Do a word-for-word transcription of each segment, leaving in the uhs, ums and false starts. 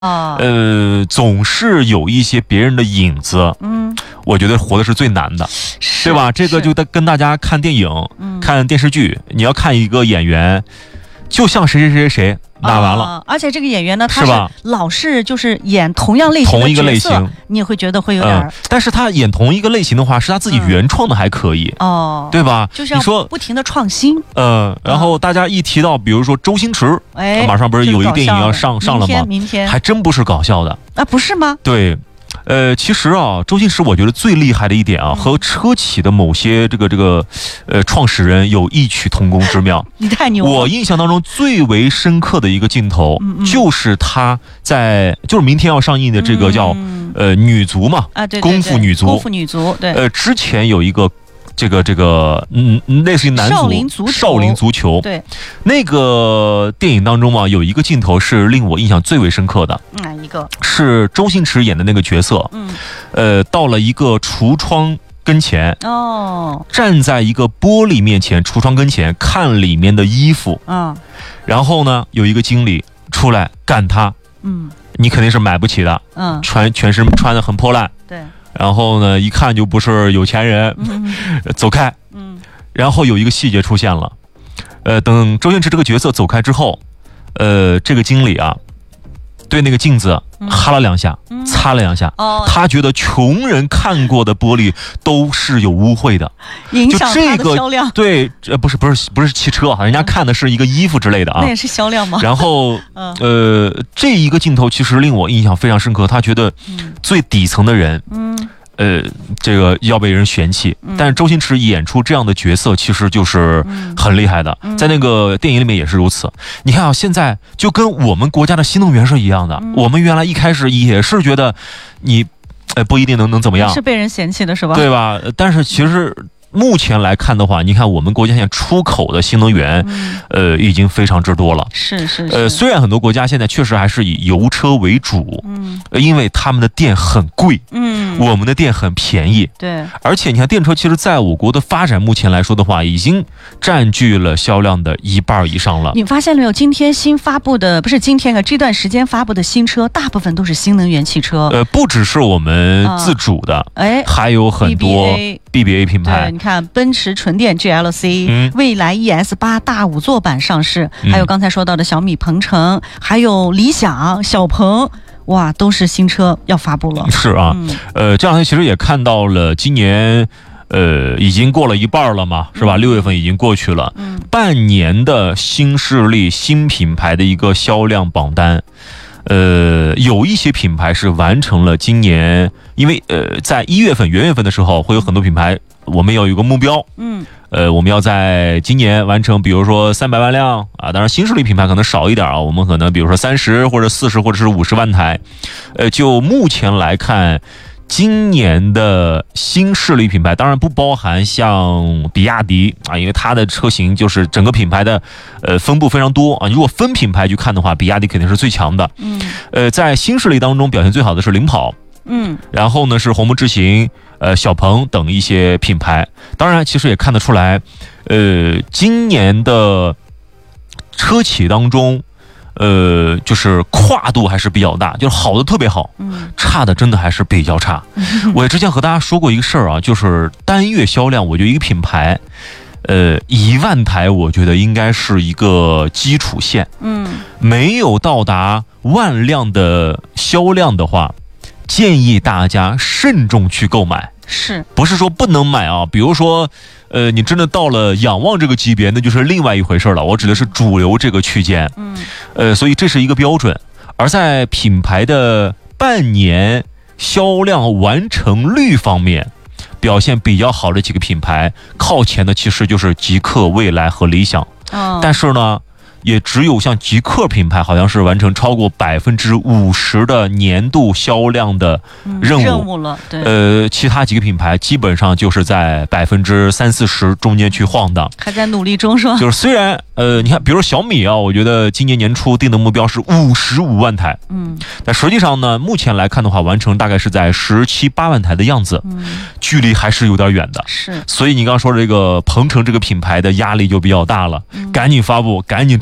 啊， 呃，总是有一些别人的影子。 嗯， 我觉得活的是最难的，对吧？这个就跟大家看电影、嗯、看电视剧，你要看一个演员，就像谁谁谁谁。那完了、 啊，而且这个演员呢，他是老是就是演同样类型的同一个类型， 你也会觉得会有点、嗯。 但是他演同一个类型的话，是他自己原创的，还可以、 嗯、哦， 对吧？ 就是要不停的创新。 呃，然后大家一提到，比如说周星驰， 哎， 马上不是有一个电影要上上了吗？ 明天， 还真不是搞笑的啊，不是吗？ 对。呃，其实啊，周星驰我觉得最厉害的一点啊，嗯、和车企的某些这个这个呃创始人有异曲同工之妙。 你太牛了！ 我印象当中最为深刻的一个镜头，嗯嗯就是他在就是明天要上映的这个叫、嗯、呃女足嘛， 啊对，对对功夫女足， 功夫女足，对， 呃之前有一个。这个这个嗯，类似于男足少林足球， 少林足球， 对， 那个电影当中啊，有一个镜头是令我印象最为深刻的。 哪一个？ 是周星驰演的那个角色，嗯，呃，到了一个橱窗跟前， 哦， 站在一个玻璃面前，橱窗跟前看里面的衣服， 嗯， 然后呢，有一个经理出来赶他， 嗯， 你肯定是买不起的， 嗯， 全全身穿得很破烂， 对。 然后呢，一看就不是有钱人， 嗯、 走开。 嗯， 然后有一个细节出现了，呃，等周星驰这个角色走开之后，呃，这个经理啊，对那个镜子哈了两下，嗯、擦了两下。 哦， 他觉得穷人看过的玻璃都是有污秽的， 影响他的销量。 对，呃，不是不是不是汽车哈，人家看的是一个衣服之类的啊。 那也是销量吗？ 然后，呃，这一个镜头其实令我印象非常深刻。他觉得最底层的人， 嗯。 呃，这个要被人嫌弃， 嗯、 但是周星驰演出这样的角色，其实就是很厉害的。 嗯、 在那个电影里面也是如此。你看啊，现在就跟我们国家的新能源是一样的。 嗯、 我们原来一开始也是觉得你，呃，不一定能能怎么样， 是被人嫌弃的是吧？ 对吧？但是其实。目前来看的话，你看我们国家现在出口的新能源， 嗯、 呃，已经非常之多了。 是是是。 呃，虽然很多国家现在确实还是以油车为主， 嗯， 因为他们的电很贵， 嗯， 我们的电很便宜， 对。 而且你看，电车其实在我国的发展目前来说的话，已经占据了销量的一半以上了。 你发现了没有？今天新发布的，不是今天啊，这段时间发布的新车，大部分都是新能源汽车。 呃，不只是我们自主的， 哎、 呃，还有很多 B B A 品牌。 对，你看奔驰纯电 G L C，、 嗯、 蔚来 E S 八大五座版上市，还有刚才说到的小米鹏程，还有理想、小鹏。哇，都是新车要发布了。 是啊，嗯、呃，这两天其实也看到了，今年呃已经过了一半了嘛，是吧？六、嗯、月份已经过去了， 嗯， 半年的新势力、新品牌的一个销量榜单。呃，有一些品牌是完成了今年，因为呃，在一月份元月份的时候，会有很多品牌，我们要有一个目标， 嗯， 呃，我们要在今年完成，比如说三百万辆啊，当然新势力品牌可能少一点啊，我们可能比如说三十或者四十或者是五十万台，呃，就目前来看。今年的新势力品牌当然不包含像比亚迪啊，因为它的车型就是整个品牌的呃分布非常多啊。如果分品牌去看的话，比亚迪肯定是最强的。 嗯， 呃，在新势力当中表现最好的是领跑， 嗯， 然后呢是鸿蒙智行、呃小鹏等一些品牌。当然，其实也看得出来，呃，今年的车企当中。呃，就是跨度还是比较大，就是好的特别好， 嗯， 差的真的还是比较差。嗯、我之前和大家说过一个事儿啊，就是单月销量，我觉得一个品牌，呃，一万台，我觉得应该是一个基础线。 嗯， 没有到达万辆的销量的话，建议大家慎重去购买。 是， 不是说不能买啊？比如说。呃，你真的到了仰望这个级别，那就是另外一回事了。我指的是主流这个区间， 嗯， 呃，所以这是一个标准。而在品牌的半年销量完成率方面，表现比较好的几个品牌，靠前的其实就是极氪、蔚来和理想。 哦， 但是呢，也只有像极氪品牌好像是完成超过百分之五十的年度销量的任务， 嗯、任务了。对， 呃，其他几个品牌基本上就是在百分之三四十中间去晃荡， 还在努力中是吧？ 就是虽然呃，你看，比如说小米啊，我觉得今年年初定的目标是五十五万台， 嗯， 但实际上呢，目前来看的话，完成大概是在十七八万台的样子， 嗯， 距离还是有点远的。 是， 所以你刚刚说的这个鹏程这个品牌的压力就比较大了， 嗯、 赶紧发布，赶紧出。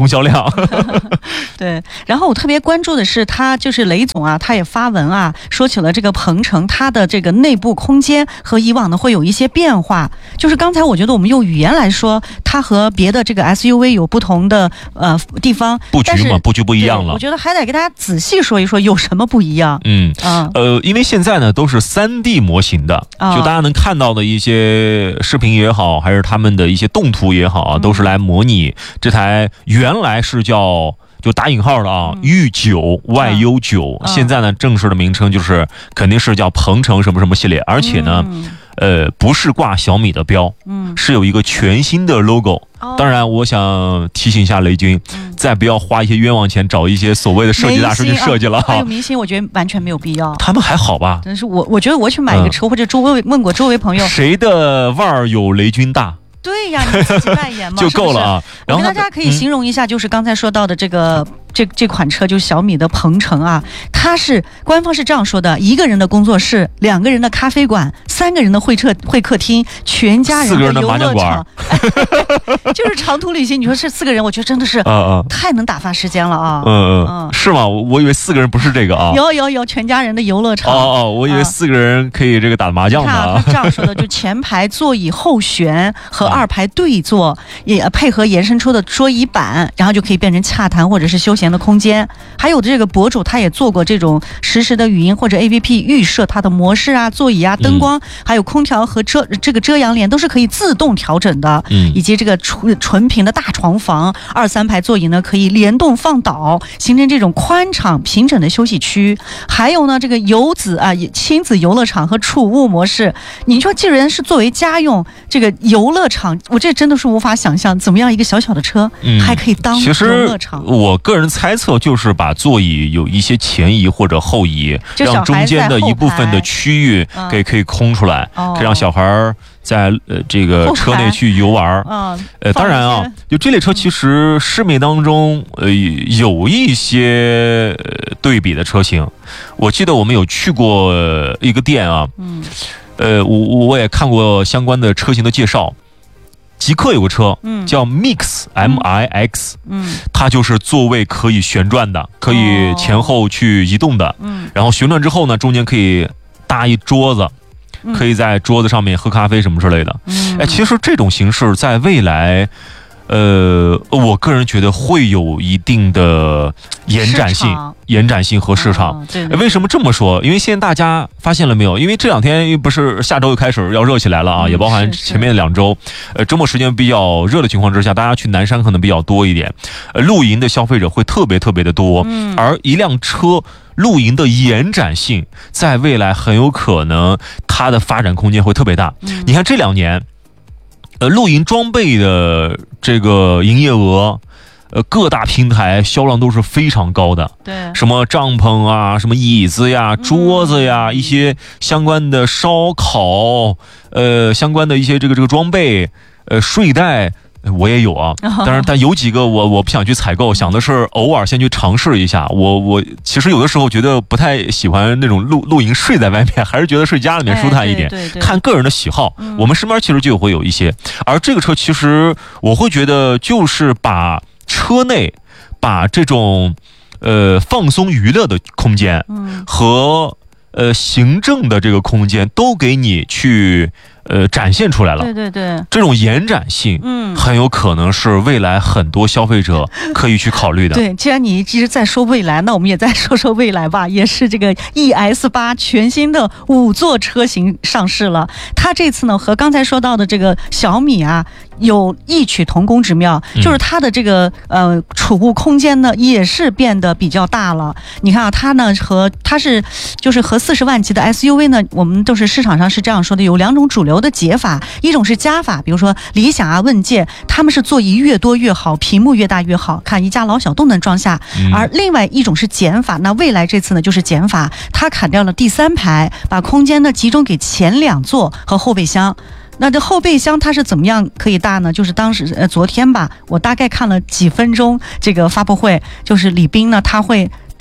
冲销量。 对，然后我特别关注的是，他就是雷总啊，他也发文啊，说起了这个鹏程，它的这个内部空间和以往呢会有一些变化。就是刚才我觉得我们用语言来说，它和别的这个 S U V 有不同的呃地方， 布局嘛，布局不一样了。 我觉得还得给大家仔细说一说有什么不一样。 嗯嗯呃，因为现在呢都是 三 D 模型的， 哦、 就大家能看到的一些视频也好，还是他们的一些动图也好啊，都是来模拟这台原来是叫。就打引号的啊，御九 Y U 九，现在呢正式的名称就是肯定是叫鹏程什么什么系列，而且呢，嗯、呃，不是挂小米的标，嗯，是有一个全新的 logo。哦、当然，我想提醒一下雷军，嗯、再不要花一些冤枉钱找一些所谓的设计大师去设计了。 还有明星，我觉得完全没有必要。 他们还好吧？ 但是我我觉得我去买一个车，嗯、或者周围问过周围朋友， 谁的腕儿有雷军大？ 对呀，你自己代言嘛， 就够了啊。 然后大家可以形容一下，就是刚才说到的这个。嗯这这款车就是小米的鹏程啊，它是官方是这样说的：一个人的工作室，两个人的咖啡馆，三个人的会客会客厅，全家人的游乐场，就是长途旅行。你说这四个人，我觉得真的是太能打发时间了啊！ 嗯嗯嗯，是吗？我以为四个人不是这个啊。 有有有，全家人的游乐场。 哦哦，我以为四个人可以这个打麻将呢。 啊、他这样说的，就前排座椅后悬和二排对坐，也配合延伸出的桌椅板，然后就可以变成洽谈或者是休闲的空间。还有这个博主他也做过这种实时的语音或者 A P P 预设它的模式啊、座椅啊、灯光，嗯、还有空调和遮这个遮阳帘都是可以自动调整的。嗯，以及这个纯纯平的大床房，二三排座椅呢可以联动放倒，形成这种宽敞平整的休息区。还有呢，这个游子啊亲子游乐场和储物模式，你说既然是作为家用这个游乐场，我这真的是无法想象怎么样一个小小的车，嗯、还可以当游乐场。 我个人猜测就是把座椅有一些前移或者后移，让中间的一部分的区域给可以空出来，嗯、可以让小孩在呃这个车内去游玩。嗯，呃，当然啊，就这类车其实市面当中呃有一些呃对比的车型。我记得我们有去过一个店啊，嗯，呃，我我也看过相关的车型的介绍。极客有个车，嗯，叫 Mix M I X， 嗯，它就是座位可以旋转的，可以前后去移动的，嗯，然后旋转之后呢，中间可以搭一桌子，可以在桌子上面喝咖啡什么之类的。嗯，哎，其实这种形式在未来，呃，我个人觉得会有一定的延展性。延展性和市场、哦对对，为什么这么说？因为现在大家发现了没有？因为这两天不是下周又开始要热起来了啊，嗯、也包含前面的两周，呃，周末时间比较热的情况之下，大家去南山可能比较多一点，呃，露营的消费者会特别特别的多，嗯、而一辆车露营的延展性，在未来很有可能它的发展空间会特别大。嗯、你看这两年，呃，露营装备的这个营业额。呃，各大平台销量都是非常高的， 对， 什么帐篷啊，什么椅子呀、桌子呀，嗯、一些相关的烧烤，呃，相关的一些这个这个装备，呃，睡袋。我也有啊，当然，但有几个我我不想去采购，想的是偶尔先去尝试一下。我我其实有的时候觉得不太喜欢那种露露营睡在外面，还是觉得睡家里面舒坦一点。 哎、对对对看个人的喜好，嗯、我们身边其实就会有一些。而这个车其实我会觉得就是把车内把这种呃放松娱乐的空间和呃行政的这个空间都给你去。呃，展现出来了。 对对对， 这种延展性，嗯，很有可能是未来很多消费者可以去考虑的。 对，既然你一直在说未来，那我们也再说说未来吧。也是这个 E S 八 全新的五座车型上市了。它这次呢，和刚才说到的这个小米啊，有异曲同工之妙，就是它的这个呃储物空间呢，也是变得比较大了。你看啊，它呢和它是就是和四十万级的 S U V 呢，我们都是市场上是这样说的，有两种主流的解法，一种是加法，比如说理想啊、问界，他们是座椅越多越好，屏幕越大越好，看一家老小都能装下。嗯、而另外一种是减法，那未来这次呢就是减法，它砍掉了第三排，把空间呢集中给前两座和后备箱。那这后备箱它是怎么样可以大呢？就是当时呃昨天吧，我大概看了几分钟这个发布会，就是李斌呢他会。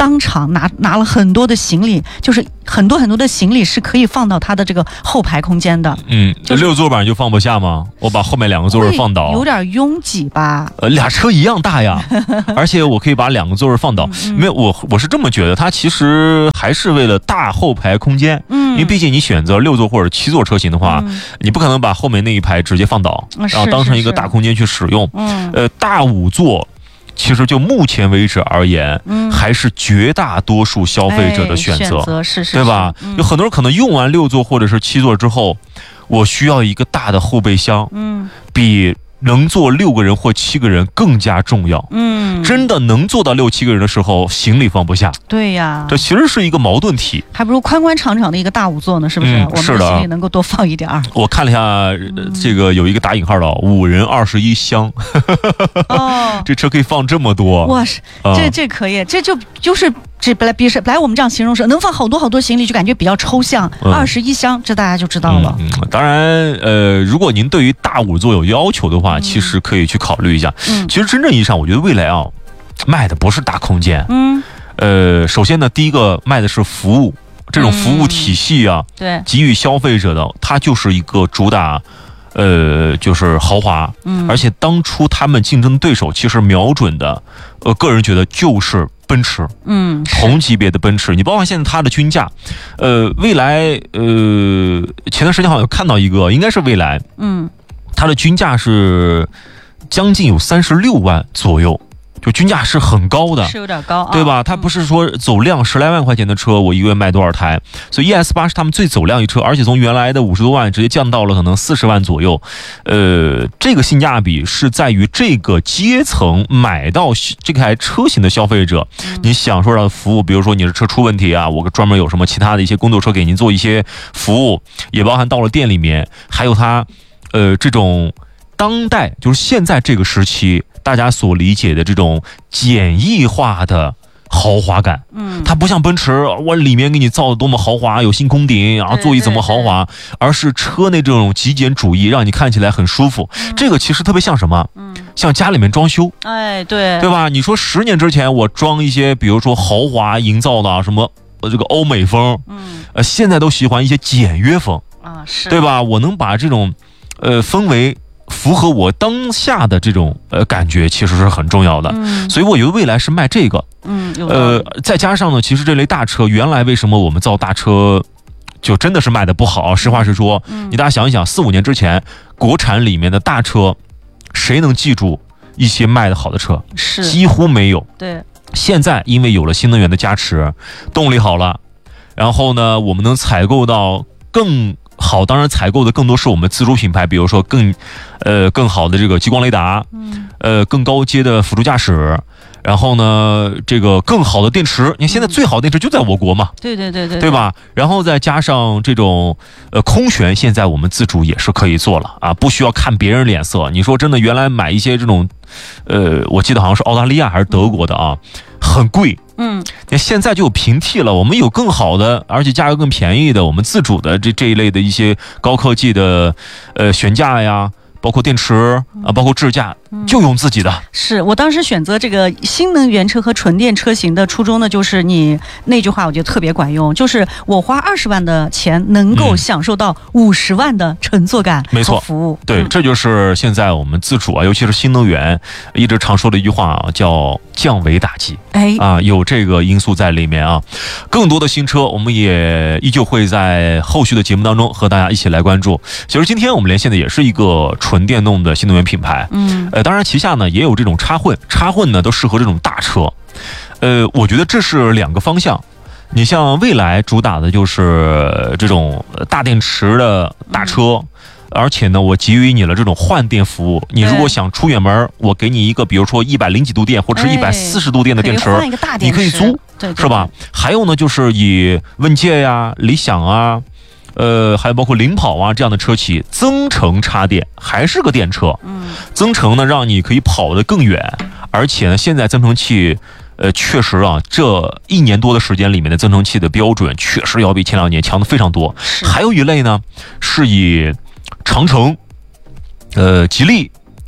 当场拿拿了很多的行李，就是很多很多的行李是可以放到他的这个后排空间的。 嗯，这、就是、六座版就放不下吗？我把后面两个座位放倒， 有点拥挤吧？ 呃，俩车一样大呀，而且我可以把两个座位放倒。嗯、没有，我我是这么觉得，它其实还是为了大后排空间。嗯，因为毕竟你选择六座或者七座车型的话，嗯、你不可能把后面那一排直接放倒，嗯、然后当成一个大空间去使用。嗯，呃，大五座。其实就目前为止而言，嗯，还是绝大多数消费者的选择，哎、选择是是对吧？嗯、有很多人可能用完六座或者是七座之后，我需要一个大的后备箱，嗯，比能坐六个人或七个人更加重要。嗯，真的能坐到六七个人的时候，行李放不下。 对呀， 这其实是一个矛盾体， 还不如宽宽敞敞的一个大五座呢，是不是？嗯、我们的行李能够多放一点儿。 我看了一下，嗯、这个有一个打引号的五人二十一箱，哦，这车可以放这么多。 哇，这这可以，这就就是。这本来比是本来我们这样形容是能放好多好多行李，就感觉比较抽象。二十一箱，这大家就知道了。 嗯嗯、当然，呃，如果您对于大五座有要求的话，嗯、其实可以去考虑一下。嗯，其实真正意义上，我觉得蔚来啊，卖的不是大空间。嗯，呃，首先呢，第一个卖的是服务，这种服务体系啊， 嗯、对， 给予消费者的，它就是一个主打。呃，就是豪华，嗯，而且当初他们竞争对手其实瞄准的，呃，个人觉得就是奔驰，嗯，同级别的奔驰。你包括现在它的均价，呃，蔚来，呃，前段时间好像有看到一个，应该是蔚来，嗯，它的均价是将近有三十六万左右。就均价是很高的， 是有点高， 对吧？它不是说走量十来万块钱的车，我一个月卖多少台？所以 E S 八是他们最走量一车，而且从原来的五十多万直接降到了可能四十万左右。呃，这个性价比是在于这个阶层买到这台车型的消费者，嗯、你享受到的服务，比如说你的车出问题啊，我专门有什么其他的一些工作车给您做一些服务，也包含到了店里面，还有它，呃，这种当代就是现在这个时期。大家所理解的这种简易化的豪华感，嗯，它不像奔驰，我里面给你造的多么豪华，有星空顶，然后座椅怎么豪华，而是车内这种极简主义，让你看起来很舒服。嗯、这个其实特别像什么？嗯，像家里面装修， 哎，对， 对吧？你说十年之前我装一些，比如说豪华营造的啊，什么呃这个欧美风，嗯，呃，现在都喜欢一些简约风啊，是，对吧？我能把这种呃氛围。符合我当下的这种呃感觉，其实是很重要的。嗯，所以我觉得蔚来是卖这个。嗯，呃，再加上呢，其实这类大车原来为什么我们造大车就真的是卖的不好？实话实说，嗯、你大家想一想，四五年之前，国产里面的大车，谁能记住一些卖的好的车？ 是几乎没有。 对， 现在因为有了新能源的加持，动力好了，然后呢，我们能采购到更。好，当然采购的更多是我们自主品牌，比如说更，呃，更好的这个激光雷达，嗯，呃，更高阶的辅助驾驶，然后呢，这个更好的电池，你看现在最好的电池就在我国嘛， 对对对对， 对吧？然后再加上这种呃空悬，现在我们自主也是可以做了啊，不需要看别人脸色。你说真的，原来买一些这种，呃，我记得好像是澳大利亚还是德国的啊，很贵。嗯，那现在就有平替了，我们有更好的，而且价格更便宜的，我们自主的这这一类的一些高科技的，呃，悬架呀，包括电池啊，包括智驾，就用自己的。 是我当时选择这个新能源车和纯电车型的初衷呢，就是你那句话我觉得特别管用，就是我花二十万的钱能够享受到五十万的乘坐感和服务。 没错，对，这就是现在我们自主啊，尤其是新能源一直常说的一句话啊，叫降维打击。哎啊，有这个因素在里面啊。更多的新车，我们也依旧会在后续的节目当中和大家一起来关注。其实今天我们连线的也是一个纯电动的新能源品牌，嗯，呃，当然旗下呢也有这种插混，插混呢都适合这种大车。呃，我觉得这是两个方向。你像蔚来主打的就是这种大电池的大车。嗯，而且呢，我给予你了这种换电服务。你如果想出远门，我给你一个，比如说一百零几度电或者是一百四十度电的电池， 换一个大电池， 你可以租， 对对对， 是吧？还有呢，就是以问界呀、理想啊，呃，还有包括领跑啊这样的车企，增程插电还是个电车。嗯，增程呢，让你可以跑得更远，而且呢，现在增程器。呃，确实啊，这一年多的时间里面的增程器的标准确实要比前两年强的非常多。还有一类呢，是以长城、呃吉利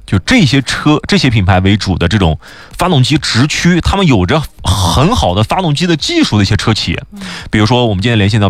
就这些车、这些品牌为主的这种发动机直驱，他们有着很好的发动机的技术的一些车企，比如说我们今天连线到